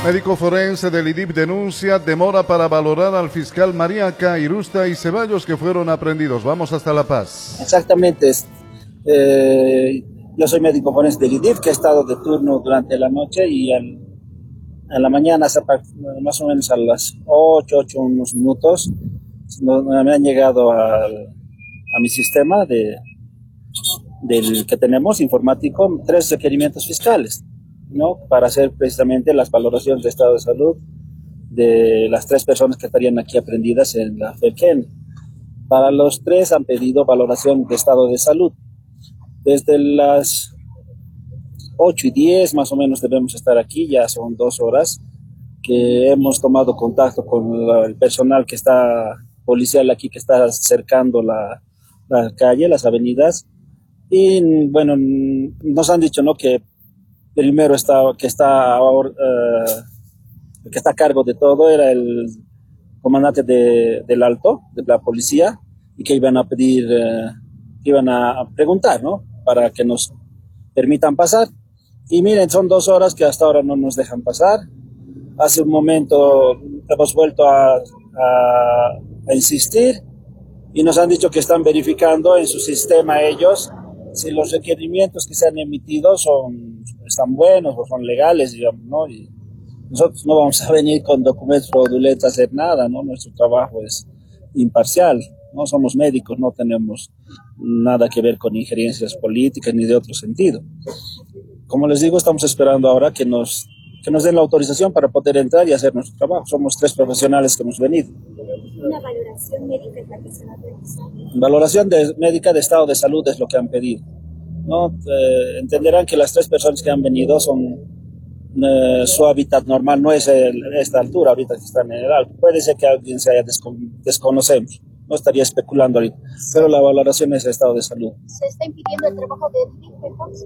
Médico forense del IDIP denuncia demora para valorar al fiscal Mariaca, Irusta y Ceballos que fueron aprehendidos. Vamos hasta La Paz. Exactamente. Yo soy médico forense del IDIP que he estado de turno durante la noche y en la mañana, más o menos a las 8 unos minutos, me han llegado a mi sistema del que tenemos informático 3 requerimientos fiscales, ¿no? Para hacer precisamente las valoraciones de estado de salud de las 3 personas que estarían aquí aprehendidas en la FELCEN. Para los 3 han pedido valoración de estado de salud. Desde las 8:10 más o menos debemos estar aquí, ya son 2 horas que hemos tomado contacto con el personal que está policial aquí, que está cercando la calle, las avenidas, y bueno, nos han dicho, ¿no?, que primero que está a cargo de todo era el comandante del Alto, de la policía, y que iban a pedir, iban a preguntar, ¿no?, para que nos permitan pasar. Y miren, son 2 horas que hasta ahora no nos dejan pasar. Hace un momento hemos vuelto a insistir y nos han dicho que están verificando en su sistema ellos si los requerimientos que se han emitido están buenos o son legales, digamos, ¿no? Y nosotros no vamos a venir con documentos fraudulentos a hacer nada, ¿no? Nuestro trabajo es imparcial, no somos médicos, no tenemos nada que ver con injerencias políticas ni de otro sentido. Como les digo, estamos esperando ahora que nos den la autorización para poder entrar y hacer nuestro trabajo. Somos 3 profesionales que hemos venido. ¿Una valoración médica es la que se va a realizar? Valoración médica de estado de salud es lo que han pedido, ¿no? Entenderán que las 3 personas que han venido son su hábitat normal, no es esta altura ahorita que están en el alto. Puede ser que alguien se haya desconocemos, no estaría especulando ahorita, pero la valoración es de estado de salud. ¿Se está impidiendo el trabajo del DIF entonces?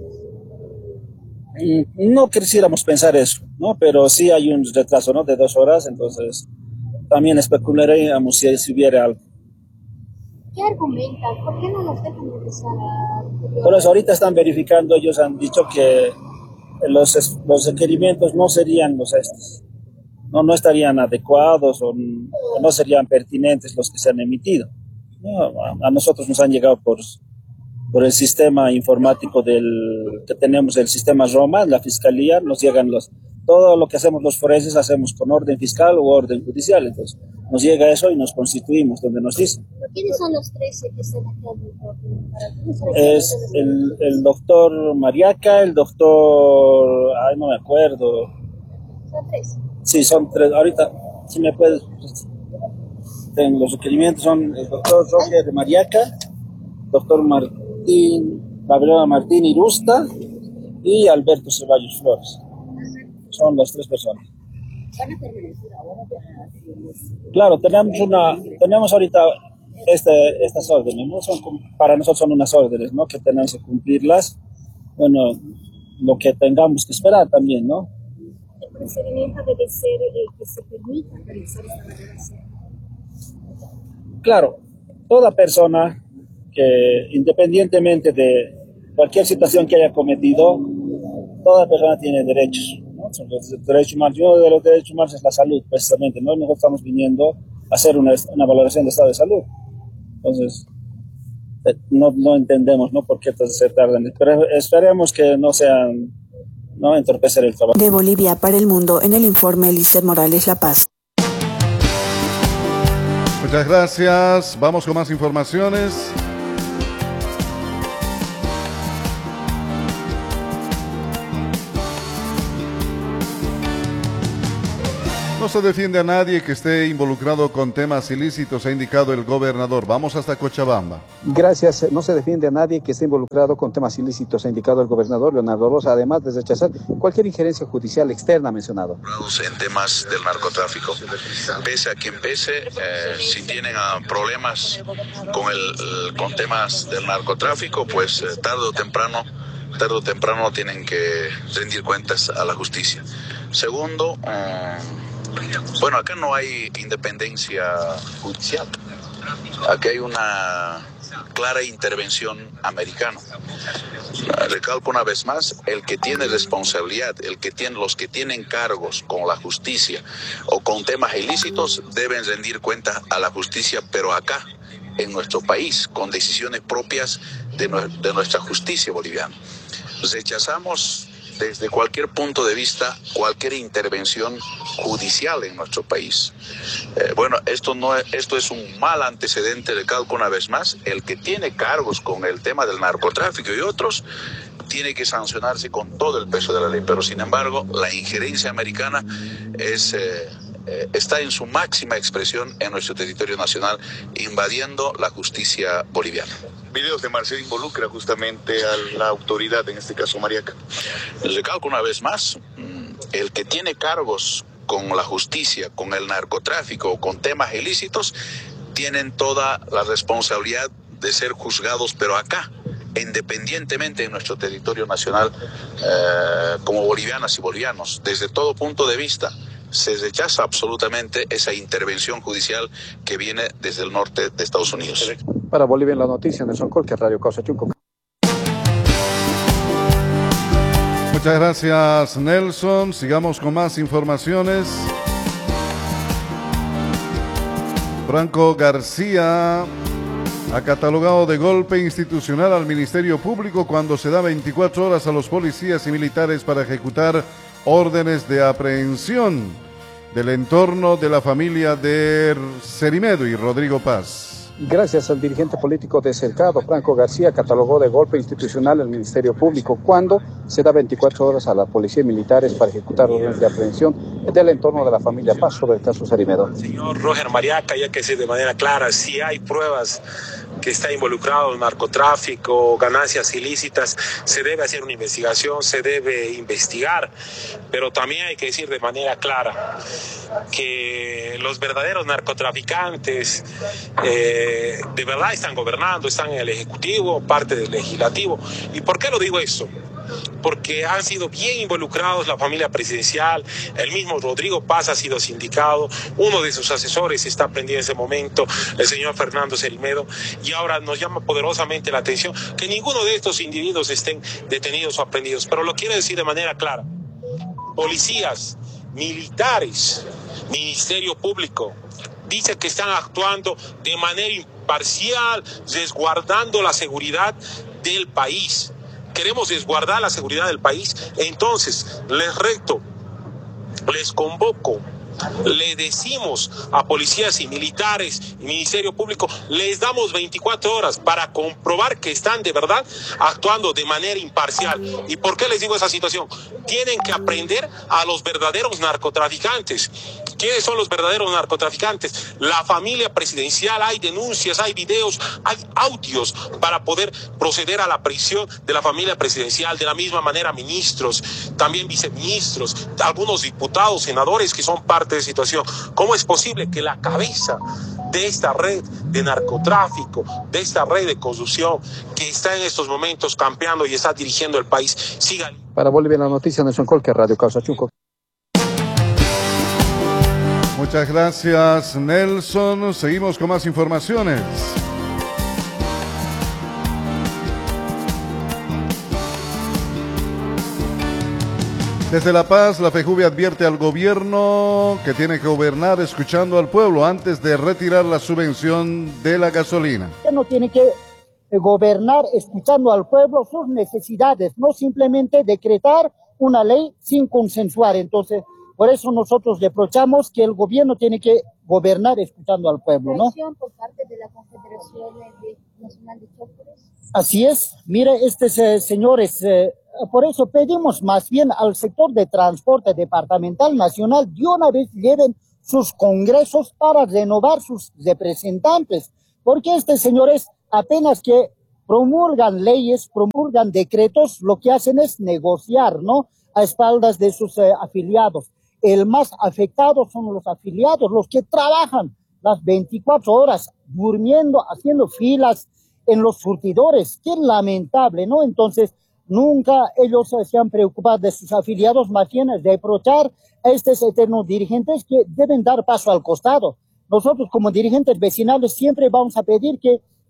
No quisiéramos pensar eso, ¿no? Pero sí hay un retraso, ¿no?, de 2 horas, entonces también especularíamos si hubiera algo. ¿Qué argumentan? ¿Por qué no nos dejan empezar a...? Por eso ahorita están verificando, ellos han dicho que los requerimientos no serían los estos, no estarían adecuados o no serían pertinentes los que se han emitido. No, a nosotros nos han llegado por el sistema informático que tenemos, el sistema Roma, la fiscalía, nos llegan todo lo que hacemos los forenses hacemos con orden fiscal u orden judicial, entonces nos llega eso y nos constituimos donde nos dicen. ¿Quiénes son los 13 que están acá? Es el doctor Mariaca, el doctor, no me acuerdo. ¿Son 3? Sí, son 3, ahorita, si me puedes, los requerimientos son el doctor Roger Mariaca, doctor Gabriela Martín Irusta y Alberto Ceballos Flores. Son las 3 personas. ¿Van a permanecer ahora? Claro, tenemos ahorita estas órdenes, ¿no? Para nosotros son unas órdenes, ¿no?, que tenemos que cumplirlas. Bueno, lo que tengamos que esperar también, ¿no? El procedimiento debe ser que se permita realizar esta valoración. Claro, toda persona que, independientemente de cualquier situación que haya cometido, toda persona tiene derechos, ¿no? Son los derechos humanos. Uno de los derechos humanos es la salud, precisamente, ¿no? Nosotros estamos viniendo a hacer una valoración de estado de salud. Entonces, no entendemos, ¿no?, por qué se tardan. Pero esperemos que no entorpecer el trabajo. De Bolivia para el mundo, en el informe Eliezer Morales, La Paz. Muchas gracias. Vamos con más informaciones. No se defiende a nadie que esté involucrado con temas ilícitos, ha indicado el gobernador. Vamos hasta Cochabamba. Gracias. No se defiende a nadie que esté involucrado con temas ilícitos, ha indicado el gobernador Leonardo Rosa, además de rechazar cualquier injerencia judicial externa mencionado. En temas del narcotráfico, pese a quien pese, si tienen problemas con temas del narcotráfico, pues tarde o temprano tienen que rendir cuentas a la justicia. Segundo, acá no hay independencia judicial. Aquí hay una clara intervención americana. Recalco una vez más, el que tiene responsabilidad, los que tienen cargos con la justicia o con temas ilícitos deben rendir cuenta a la justicia, pero acá, en nuestro país, con decisiones propias de nuestra justicia boliviana. Rechazamos desde cualquier punto de vista cualquier intervención judicial en nuestro país. Esto es un mal antecedente, recalco una vez más, el que tiene cargos con el tema del narcotráfico y otros tiene que sancionarse con todo el peso de la ley, pero sin embargo la injerencia americana está en su máxima expresión en nuestro territorio nacional, invadiendo la justicia boliviana. Videos de Marcelo involucra justamente a la autoridad, en este caso Mariaca. Recalco una vez más, el que tiene cargos con la justicia, con el narcotráfico o con temas ilícitos, tienen toda la responsabilidad de ser juzgados, pero acá, independientemente de nuestro territorio nacional, como bolivianas y bolivianos, desde todo punto de vista. Se rechaza absolutamente esa intervención judicial que viene desde el norte de Estados Unidos. Para Bolivia en la noticia, Nelson Colque, Radio Causa Chunco. Muchas gracias, Nelson. Sigamos con más informaciones. Franco García ha catalogado de golpe institucional al Ministerio Público cuando se da 24 horas a los policías y militares para ejecutar órdenes de aprehensión del entorno de la familia de Cerimedo y Rodrigo Paz. Gracias al dirigente político de Cercado, Franco García, catalogó de golpe institucional el Ministerio Público cuando se da 24 horas a la policía y militares para ejecutar órdenes de aprehensión del entorno de la familia Paz sobre el caso Cerimedo. Señor Roger Mariaca, ya que sé de manera clara, si hay pruebas que está involucrado en narcotráfico, ganancias ilícitas, se debe hacer una investigación, se debe investigar, pero también hay que decir de manera clara que los verdaderos narcotraficantes de verdad están gobernando, están en el Ejecutivo, parte del Legislativo. ¿Y por qué lo digo eso? Porque han sido bien involucrados la familia presidencial, el mismo Rodrigo Paz ha sido sindicado, uno de sus asesores está prendido en ese momento, el señor Fernando Cerimedo, y ahora nos llama poderosamente la atención que ninguno de estos individuos estén detenidos o aprendidos. Pero lo quiero decir de manera clara: policías, militares, Ministerio Público, dice que están actuando de manera imparcial, resguardando la seguridad del país. Queremos resguardar la seguridad del país. Entonces, les reto, les convoco, le decimos a policías y militares y Ministerio Público, les damos 24 horas para comprobar que están de verdad actuando de manera imparcial. ¿Y por qué les digo esa situación? Tienen que aprender a los verdaderos narcotraficantes. ¿Quiénes son los verdaderos narcotraficantes? La familia presidencial. Hay denuncias, hay videos, hay audios para poder proceder a la prisión de la familia presidencial. De la misma manera, ministros, también viceministros, algunos diputados, senadores que son parte de la situación. ¿Cómo es posible que la cabeza de esta red de narcotráfico, de esta red de corrupción que está en estos momentos campeando y está dirigiendo el país, siga? Para Bolivia la noticia, Nelson Colque, Radio Causa Chunco. Muchas gracias, Nelson. Seguimos con más informaciones. Desde La Paz, la FEJUVE advierte al gobierno que tiene que gobernar escuchando al pueblo antes de retirar la subvención de la gasolina. No tiene que gobernar escuchando al pueblo sus necesidades, no simplemente decretar una ley sin consensuar. Entonces, por eso nosotros reprochamos que el gobierno tiene que gobernar escuchando al pueblo, ¿no? ¿Por parte de la Confederación Nacional de Choferes? Así es. Mire, señores, por eso pedimos más bien al sector de transporte departamental nacional de una vez lleven sus congresos para renovar sus representantes, porque señores apenas que promulgan leyes, promulgan decretos, lo que hacen es negociar, ¿no? A espaldas de sus afiliados. El más afectado son los afiliados, los que trabajan las 24 horas durmiendo, haciendo filas en los surtidores. Qué lamentable, ¿no? Entonces, nunca ellos se han preocupado de sus afiliados, más bien reprochar a estos eternos dirigentes que deben dar paso al costado. Nosotros como dirigentes vecinales siempre vamos a pedir que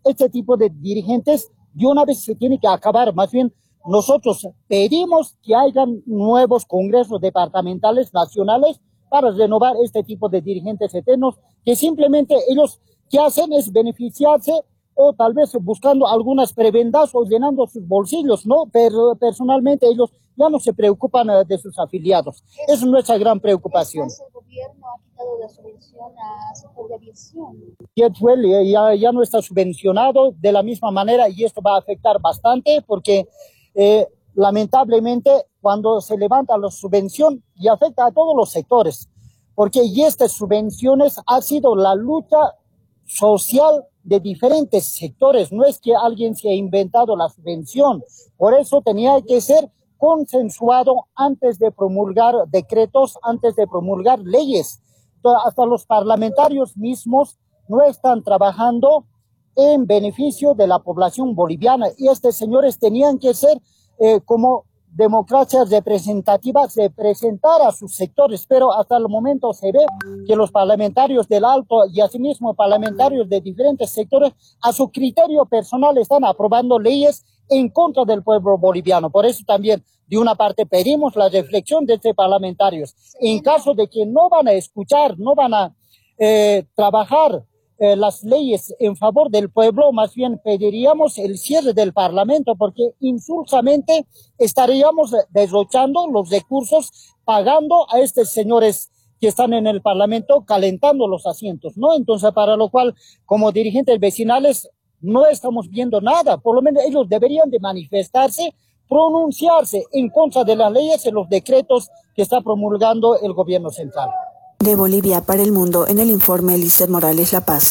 este tipo de dirigentes de una vez se tiene que acabar. Más bien, nosotros pedimos que hayan nuevos congresos departamentales, nacionales, para renovar este tipo de dirigentes eternos, que simplemente ellos que hacen es beneficiarse o tal vez buscando algunas prebendas o llenando sus bolsillos, ¿no? Pero personalmente ellos ya no se preocupan de sus afiliados. Esa es nuestra gran preocupación. El gobierno ha quitado la subvención a sector de aviación. Ya no está subvencionado de la misma manera y esto va a afectar bastante porque lamentablemente cuando se levanta la subvención y afecta a todos los sectores, porque y estas subvenciones ha sido la lucha social de diferentes sectores, no es que alguien se ha inventado la subvención, por eso tenía que ser consensuado antes de promulgar decretos, antes de promulgar leyes. Hasta los parlamentarios mismos no están trabajando en beneficio de la población boliviana y estos señores tenían que ser como democracias representativas de presentar a sus sectores, pero hasta el momento se ve que los parlamentarios del Alto y asimismo parlamentarios de diferentes sectores a su criterio personal están aprobando leyes en contra del pueblo boliviano. Por eso también de una parte pedimos la reflexión de estos parlamentarios. En caso de que no van a escuchar, no van a trabajar las leyes en favor del pueblo, más bien pediríamos el cierre del Parlamento, porque insulsamente estaríamos derrochando los recursos, pagando a estos señores que están en el Parlamento, calentando los asientos, ¿no? Entonces, para lo cual, como dirigentes vecinales, no estamos viendo nada. Por lo menos ellos deberían de manifestarse, pronunciarse en contra de las leyes y los decretos que está promulgando el gobierno central. De Bolivia para el mundo, en el informe Lizeth Morales, La Paz.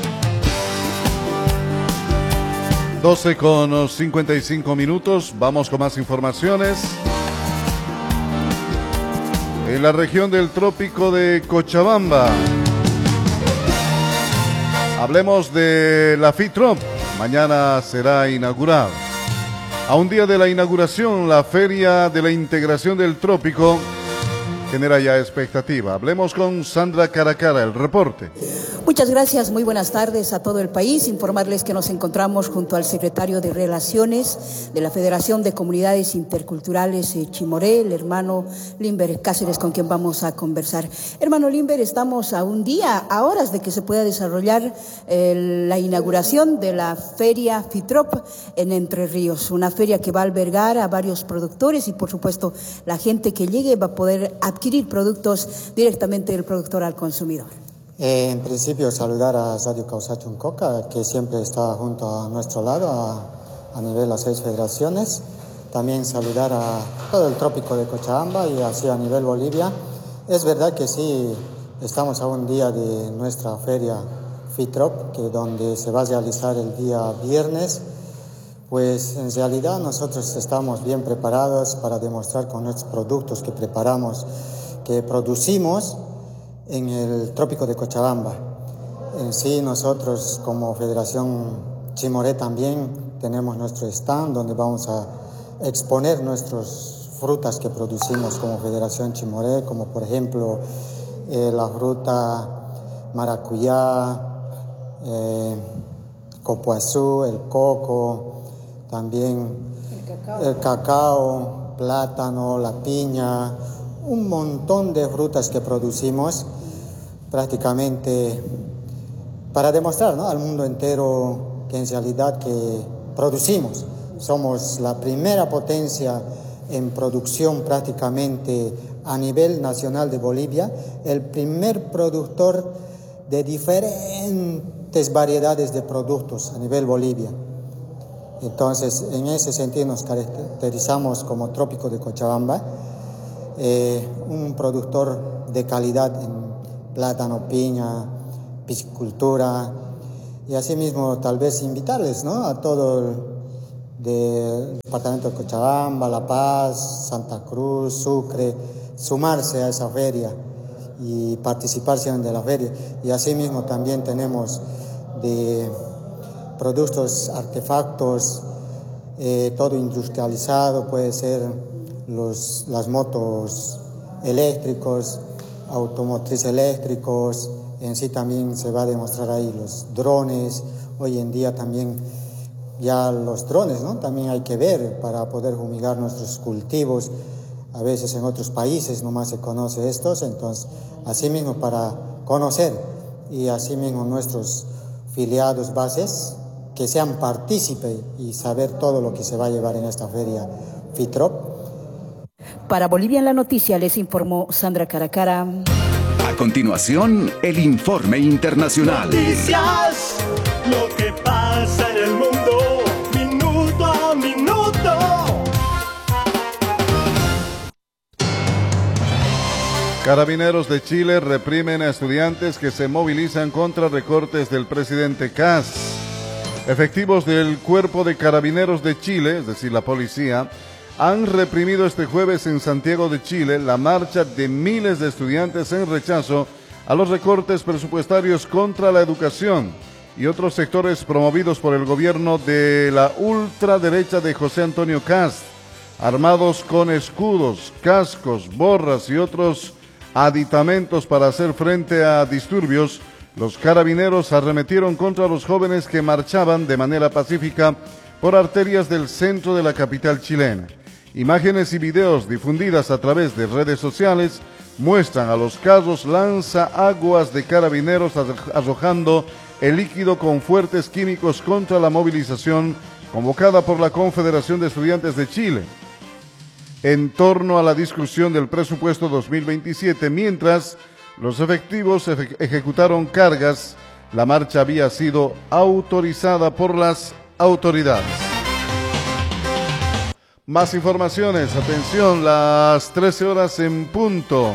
12:55, vamos con más informaciones. En la región del trópico de Cochabamba, hablemos de la FITROP. Mañana será inaugurada. A un día de la inauguración, la Feria de la Integración del Trópico genera ya expectativa. Hablemos con Sandra Caracara, el reporte. Muchas gracias, muy buenas tardes a todo el país. Informarles que nos encontramos junto al secretario de Relaciones de la Federación de Comunidades Interculturales Chimoré, el hermano Limber Cáceres, con quien vamos a conversar. Hermano Limber, estamos a un día, a horas de que se pueda desarrollar la inauguración de la Feria FITROP en Entre Ríos, una feria que va a albergar a varios productores y por supuesto la gente que llegue va a poder adquirir productos directamente del productor al consumidor. En principio saludar a Radio Causachun Coca, que siempre está junto a nuestro lado a nivel de las 6 federaciones. También saludar a todo el trópico de Cochabamba y así a nivel Bolivia. Es verdad que sí, estamos a un día de nuestra feria FITROP, que donde se va a realizar el día viernes. Pues en realidad nosotros estamos bien preparados para demostrar con nuestros productos que preparamos, que producimos en el trópico de Cochabamba. En sí, nosotros como Federación Chimoré también tenemos nuestro stand donde vamos a exponer nuestras frutas que producimos como Federación Chimoré, como por ejemplo la fruta maracuyá, copuazú, el coco, también el cacao, plátano, la piña, un montón de frutas que producimos prácticamente para demostrar, ¿no?, al mundo entero que en realidad que producimos. Somos la primera potencia en producción prácticamente a nivel nacional de Bolivia, el primer productor de diferentes variedades de productos a nivel Bolivia. Entonces, en ese sentido nos caracterizamos como Trópico de Cochabamba, un productor de calidad en plátano, piña, piscicultura, y asimismo tal vez invitarles, ¿no?, a todo el departamento de Cochabamba, La Paz, Santa Cruz, Sucre, sumarse a esa feria y participar siempre de la feria. Y asimismo también tenemos de productos, artefactos, todo industrializado, puede ser las motos eléctricos, automotrices eléctricos, en sí también se va a demostrar ahí los drones, Hoy en día también ya los drones, ¿no? También hay que ver para poder fumigar nuestros cultivos. A veces en otros países nomás se conoce estos, entonces así mismo para conocer y así mismo nuestros filiados bases que sean partícipes y saber todo lo que se va a llevar en esta feria FITROP. Para Bolivia en la Noticia les informó Sandra Caracara. A continuación, el informe internacional. Noticias, lo que pasa en el mundo, minuto a minuto. Carabineros de Chile reprimen a estudiantes que se movilizan contra recortes del presidente Kast. Efectivos del Cuerpo de Carabineros de Chile, es decir, la policía, han reprimido este jueves en Santiago de Chile la marcha de miles de estudiantes en rechazo a los recortes presupuestarios contra la educación y otros sectores promovidos por el gobierno de la ultraderecha de José Antonio Kast. Armados con escudos, cascos, borras y otros aditamentos para hacer frente a disturbios, los carabineros arremetieron contra los jóvenes que marchaban de manera pacífica por arterias del centro de la capital chilena. Imágenes y videos difundidas a través de redes sociales muestran a los carros lanzaaguas de carabineros arrojando el líquido con fuertes químicos contra la movilización convocada por la Confederación de Estudiantes de Chile en torno a la discusión del presupuesto 2027. Mientras los efectivos ejecutaron cargas, la marcha había sido autorizada por las autoridades. Más informaciones, atención, las 13 horas en punto.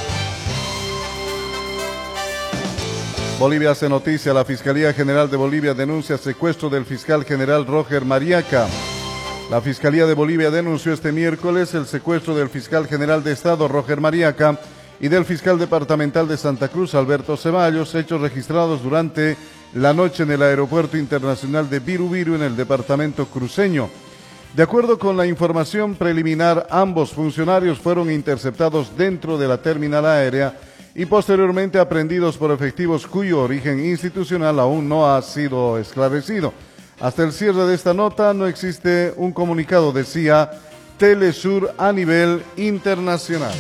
Bolivia hace noticia, la Fiscalía General de Bolivia denuncia secuestro del fiscal general Roger Mariaca. La Fiscalía de Bolivia denunció este miércoles el secuestro del fiscal general de Estado Roger Mariaca y del fiscal departamental de Santa Cruz Alberto Ceballos, hechos registrados durante la noche en el Aeropuerto Internacional de Viru en el departamento cruceño. De acuerdo con la información preliminar, ambos funcionarios fueron interceptados dentro de la terminal aérea y posteriormente aprehendidos por efectivos cuyo origen institucional aún no ha sido esclarecido. Hasta el cierre de esta nota no existe un comunicado, decía Telesur, a nivel internacional.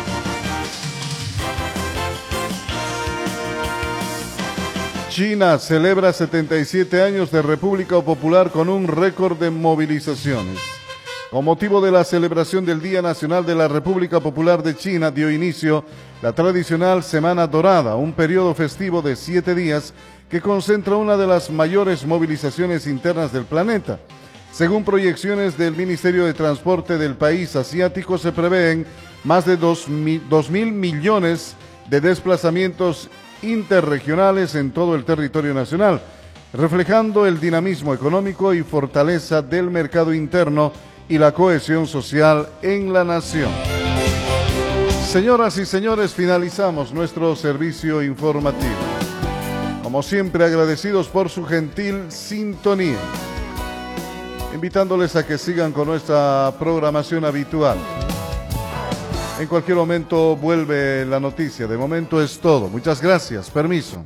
China celebra 77 años de República Popular con un récord de movilizaciones. Con motivo de la celebración del Día Nacional de la República Popular de China, dio inicio la tradicional Semana Dorada, un periodo festivo de 7 días que concentra una de las mayores movilizaciones internas del planeta. Según proyecciones del Ministerio de Transporte del país asiático, se prevén más de 2.000 millones de desplazamientos interregionales en todo el territorio nacional, reflejando el dinamismo económico y fortaleza del mercado interno y la cohesión social en la nación. Señoras y señores, finalizamos nuestro servicio informativo. Como siempre, agradecidos por su gentil sintonía, invitándoles a que sigan con nuestra programación habitual. En cualquier momento vuelve la noticia. De momento es todo. Muchas gracias. Permiso.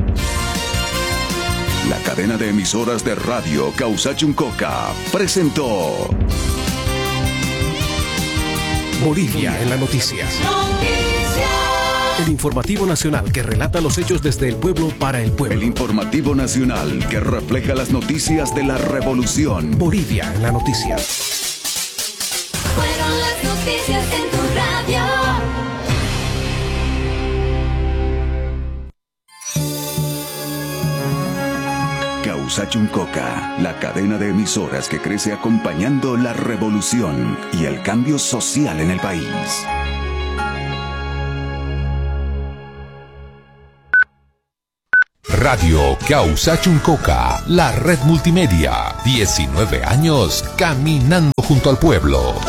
La cadena de emisoras de radio Causachuncoca presentó Bolivia en la noticia. El informativo nacional que relata los hechos desde el pueblo para el pueblo. El informativo nacional que refleja las noticias de la revolución. Bolivia en la noticia. Fueron las noticias en tu radio. Causachuncoca, la cadena de emisoras que crece acompañando la revolución y el cambio social en el país. Radio Causachuncoca, la red multimedia. 19 años caminando junto al pueblo.